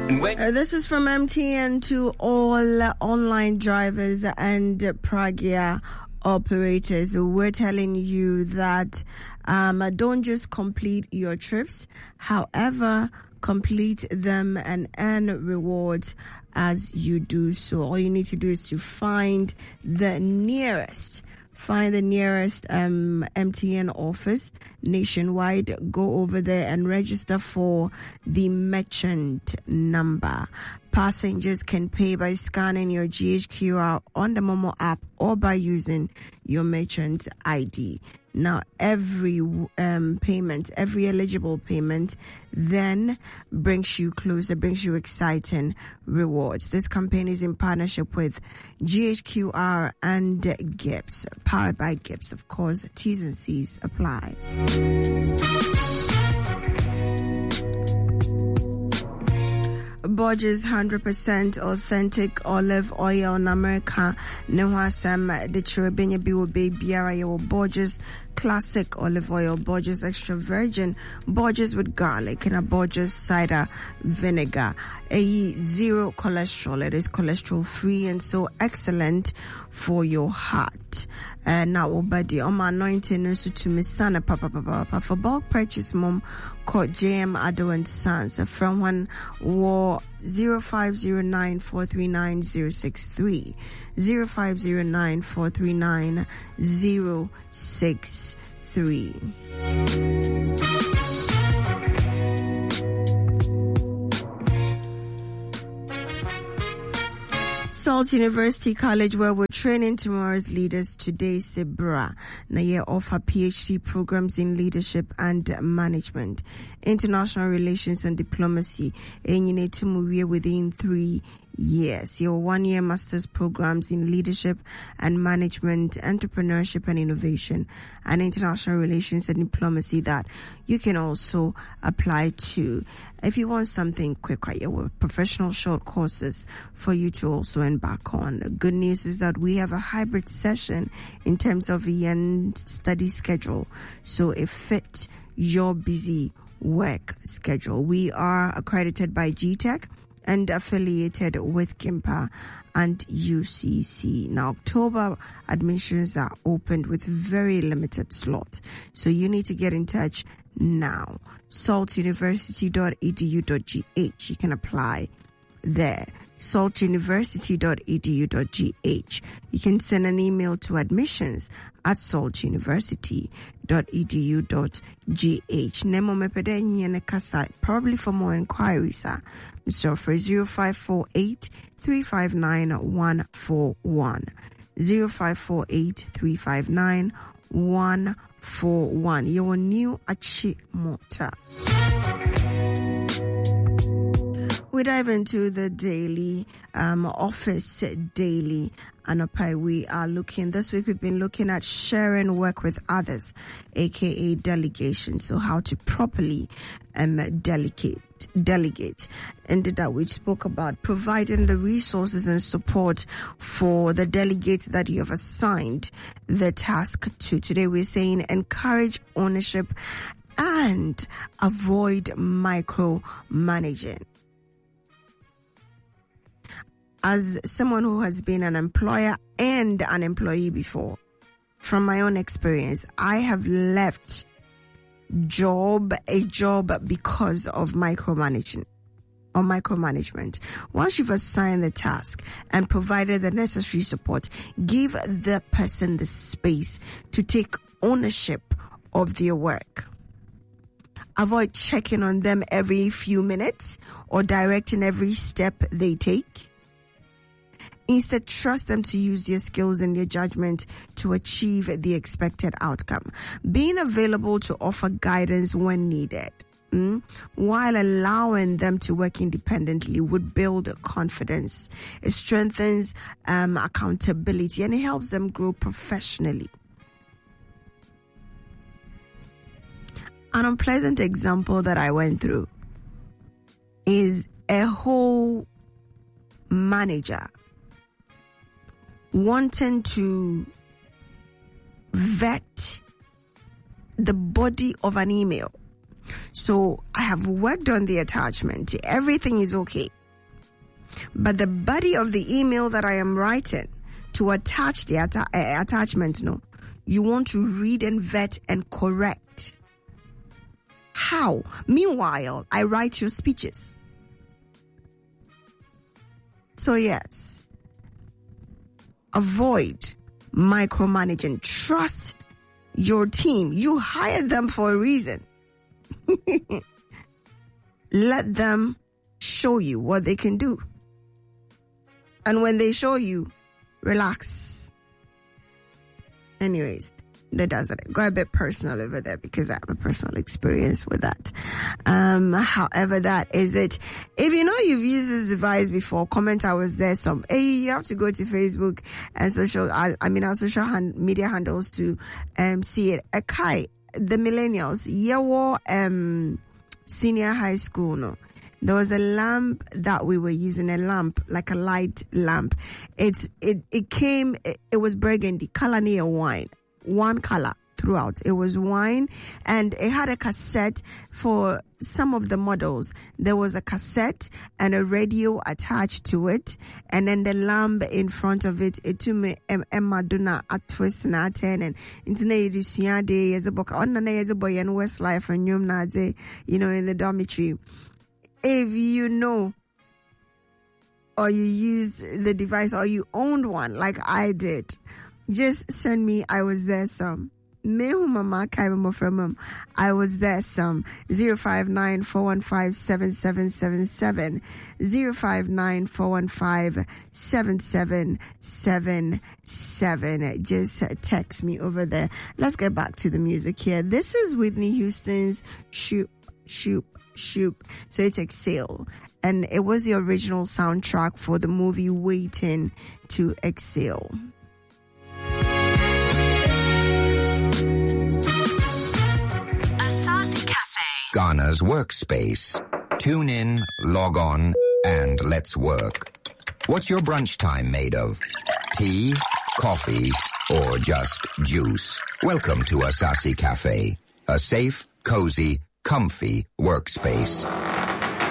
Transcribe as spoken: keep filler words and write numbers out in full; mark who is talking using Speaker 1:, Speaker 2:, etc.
Speaker 1: Uh, this is from M T N to all uh, online drivers and uh, Pragya operators. We're telling you that um, don't just complete your trips. However, complete them and earn rewards as you do so. All you need to do is to find the nearest Find the nearest um, M T N office nationwide. Go over there and register for the merchant number. Passengers can pay by scanning your G H Q R on the Momo app or by using your merchant I D. Now, every um, payment, every eligible payment then brings you closer, brings you exciting rewards. This campaign is in partnership with G H Q R and Gibbs, powered by Gibbs, of course. T's and C's apply. Borges one hundred percent authentic olive oil in America. Nehwasam de churubenya biwo babyara yo Borges classic olive oil, Borges extra virgin, Borges with garlic, and a Borges cider vinegar. A zero cholesterol. It is cholesterol free and so excellent for your heart. Uh, now, obadi on my anointing nusu to misana papa papa papa for bulk purchase mom called J M Ado and Sons from one war zero five zero nine four three nine zero six three zero five zero nine four three nine zero six three. Salt University College, where we're training tomorrow's leaders. Today, Sibra. Now, you offer P H D programs in leadership and management, international relations and diplomacy. And you need to move here within three years. Your one-year master's programs in leadership and management, entrepreneurship and innovation, and international relations and diplomacy that you can also apply to. If you want something quicker, you have professional short courses for you to also embark on. The good news is that we have a hybrid session in terms of the end study schedule, so it fits your busy work schedule. We are accredited by G TEC and affiliated with GIMPA and U C C. Now, October admissions are opened with very limited slots, so you need to get in touch now. salt university dot e d u dot g h. You can apply there. salt university dot e d u dot g h. You can send an email to admissions at salt university dot e d u dot g h. Nemo mepede nyene kasa, probably for more inquiries, sir. Mister for zero five four eight three five nine one four one. zero five four eight three five nine one four one. Your new Achi Motor. We dive into the daily um, office daily. And we are looking, this week we've been looking at sharing work with others, aka delegation. So how to properly um, delegate, delegate. And that we spoke about providing the resources and support for the delegates that you have assigned the task to. Today we're saying encourage ownership and avoid micromanaging. As someone who has been an employer and an employee before, from my own experience, I have left job a job because of micromanaging or micromanagement. Once you've assigned the task and provided the necessary support, give the person the space to take ownership of their work. Avoid checking on them every few minutes or directing every step they take. Instead, trust them to use their skills and their judgment to achieve the expected outcome. Being available to offer guidance when needed, mm, while allowing them to work independently, would build confidence. It strengthens um, accountability and it helps them grow professionally. An unpleasant example that I went through is a whole manager wanting to vet the body of an email. So I have worked on the attachment. Everything is okay. But the body of the email that I am writing to attach the atta- uh, attachment, no, you want to read and vet and correct. How? Meanwhile, I write your speeches. So yes, avoid micromanaging. Trust your team. You hired them for a reason. Let them show you what they can do. And when they show you, relax. Anyways, that does it. Go a bit personal over there because I have a personal experience with that. Um, however, that is it. If you know you've used this device before, comment I was there. Some, hey, you have to go to Facebook and social, I, I mean, our social hand, media handles to um see it. Akai, the millennials, Yewo, um, senior high school, no. There was a lamp that we were using, a lamp, like a light lamp. It's, it, it came, it, it was burgundy, color near wine, one color throughout. It was wine, and it had a cassette for some of the models. There was a cassette and a radio attached to it, and then the lamp in front of it. It to me, Emma Duna at twist na ten and internet edition day as a book on the as a boy and Westlife and Yum Nade, you know, in the dormitory. If you know, or you used the device, or you owned one like I did, just send me. I was there some. I was there some. Zero five nine four one five seven seven seven seven. Zero five nine four one five seven seven seven seven. Just text me over there. Let's get back to the music here. This is Whitney Houston's Shoop Shoop Shoop. So it's Exhale, and it was the original soundtrack for the movie Waiting to Exhale.
Speaker 2: Ghana's workspace. Tune in, log on, and let's work. What's your brunch time made of? Tea, coffee, or just juice? Welcome to Asasi Cafe, a safe, cozy, comfy workspace.